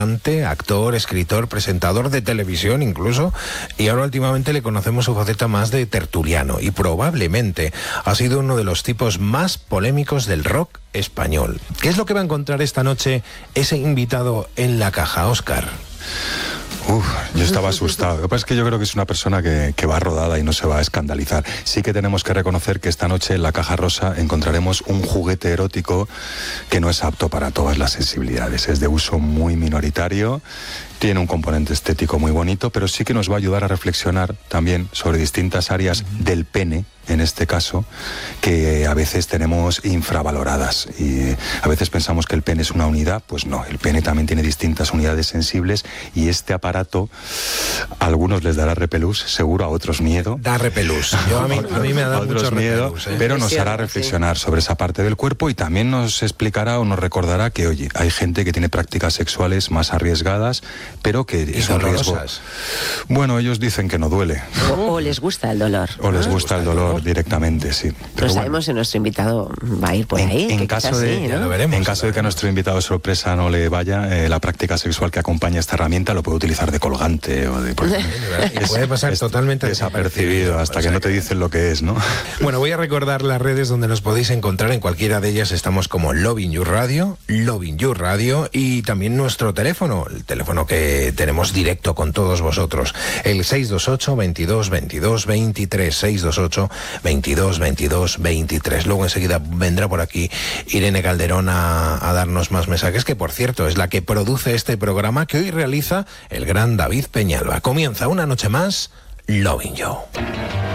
actor, escritor, presentador de televisión incluso, y ahora últimamente le conocemos su faceta más de tertuliano, y probablemente ha sido uno de los tipos más polémicos del rock español. ¿Qué es lo que va a encontrar esta noche ese invitado en la caja, Óscar? Yo estaba asustado. Lo que pasa es que yo creo que es una persona que va rodada y no se va a escandalizar. Sí que tenemos que reconocer que esta noche en la caja rosa encontraremos un juguete erótico que no es apto para todas las sensibilidades. Es de uso muy minoritario, tiene un componente estético muy bonito, pero sí que nos va a ayudar a reflexionar también sobre distintas áreas del pene, en este caso, que a veces tenemos infravaloradas. Y a veces pensamos que el pene es una unidad, pues no, el pene también tiene distintas unidades sensibles, y este aparato a algunos les dará repelús, seguro, a otros miedo. Da repelús. A mí me ha dado mucho miedo, repelús, pero nos hará reflexionar sobre esa parte del cuerpo, y también nos explicará o nos recordará que, oye, hay gente que tiene prácticas sexuales más arriesgadas, pero que es un riesgo. Bueno, ellos dicen que no duele. O les gusta el dolor. O les gusta el dolor directamente, sí. Pero no sabemos si nuestro invitado va a ir por ahí. En caso de, ya lo veremos, en caso de que a nuestro invitado sorpresa no le vaya, la práctica sexual que acompaña esta herramienta lo puede utilizar de colgante o de... Y puede pasar totalmente desapercibido hasta que no te dicen lo que es, ¿no? Bueno, voy a recordar las redes donde nos podéis encontrar. En cualquiera de ellas estamos como Lovin You Radio, y también nuestro teléfono, el teléfono que tenemos directo con todos vosotros, el 628 22 22 23, 628 22 22 23. Luego enseguida vendrá por aquí Irene Calderón a darnos más mensajes, que por cierto es la que produce este programa que hoy realiza el gran David Peñalba. Comienza una noche más Lovin You.